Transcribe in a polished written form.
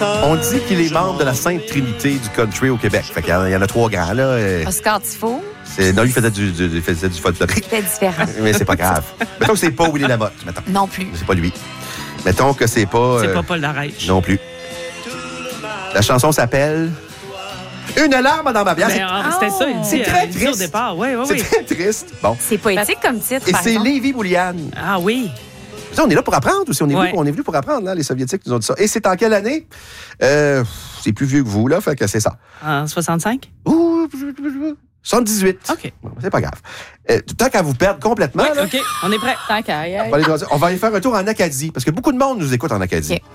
On dit qu'il est membre de la Sainte Trinité du country au Québec. Fait qu'il y en a 3 grands, là. Oscar Tifo. Non, lui, il faisait du folklorique. C'était différent. Mais c'est pas grave. Mettons que c'est pas Willy Lamotte, mettons. Non plus. C'est pas lui. Mettons que c'est pas... C'est pas Paul Larèche. Non plus. La chanson s'appelle... Une larme dans ma bière. C'était ça, il dit, c'est très il dit triste. au départ. Oui. C'est très triste. Bon. C'est poétique comme titre, Et par c'est exemple. Lévi Boulian. Ah oui. On est là pour apprendre aussi. On est Ouais. venu pour apprendre. Hein? Les Soviétiques nous ont dit ça. Et c'est en quelle année? C'est plus vieux que vous, là. Fait que c'est ça. En 65? Ouh, 78. OK. Bon, c'est pas grave. Tant qu'à vous perdre complètement, Ouais, là, OK, on est prêt. Tant qu'à y aller. on va aller faire un tour en Acadie. Parce que beaucoup de monde nous écoute en Acadie. OK.